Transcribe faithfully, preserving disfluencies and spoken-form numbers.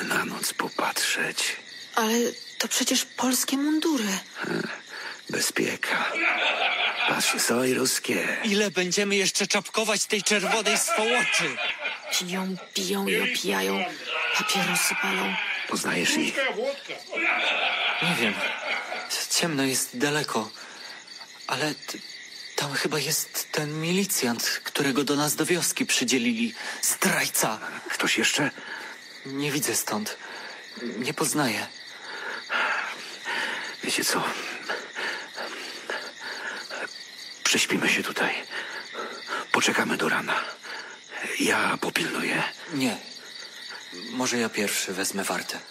na noc popatrzeć. Ale to przecież polskie mundury. Bezpieka. Patrz, są ruskie. Ile będziemy jeszcze czapkować tej czerwonej swołoczy? Piją, piją i opijają. Papierosy palą. Poznajesz ich? Nie wiem. Ciemno jest daleko. Ale t- tam chyba jest ten milicjant, którego do nas do wioski przydzielili. Zdrajca. Ktoś jeszcze? Nie widzę stąd. Nie poznaję. Wiecie co? Prześpimy się tutaj. Poczekamy do rana. Ja popilnuję. Nie. Może ja pierwszy wezmę wartę.